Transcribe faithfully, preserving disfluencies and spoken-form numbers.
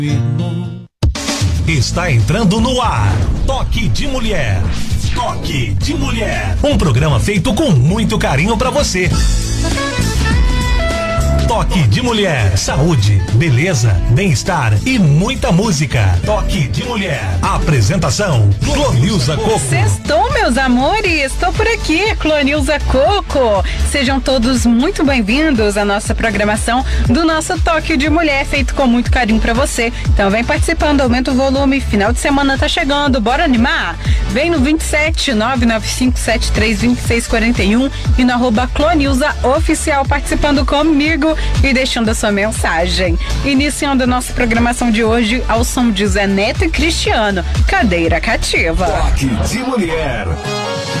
Está entrando no ar, Toque de Mulher. Toque de Mulher. Um programa feito com muito carinho pra você. Toque de Mulher, saúde, beleza, bem-estar e muita música. Toque de Mulher. Apresentação, Clonilza Coco. Sextou, meus amores, estou por aqui, Clonilza Coco. Sejam todos muito bem-vindos à nossa programação do nosso Toque de Mulher, feito com muito carinho pra você. Então vem participando, aumenta o volume, final de semana tá chegando, bora animar? Vem no vinte e sete, nove nove cinco sete três, dois seis quatro um e no arroba Clonilza Oficial participando comigo e deixando a sua mensagem. Iniciando a nossa programação de hoje ao som de Zé Neto e Cristiano, Cadeira Cativa. Toque de Mulher.